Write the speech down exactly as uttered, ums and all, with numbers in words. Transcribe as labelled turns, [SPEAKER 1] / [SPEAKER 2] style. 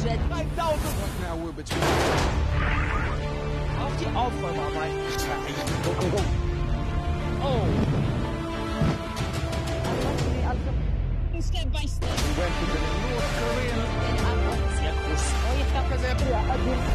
[SPEAKER 1] hundred.
[SPEAKER 2] five thousand.
[SPEAKER 3] What now we're between.
[SPEAKER 2] Auf die Aufräumarbeit.
[SPEAKER 3] Go, go, go.
[SPEAKER 2] Oh.
[SPEAKER 1] Step by step.
[SPEAKER 3] We went to the North Korean.
[SPEAKER 2] Sehr groß.
[SPEAKER 1] Oh, jetzt gab es
[SPEAKER 3] Ja,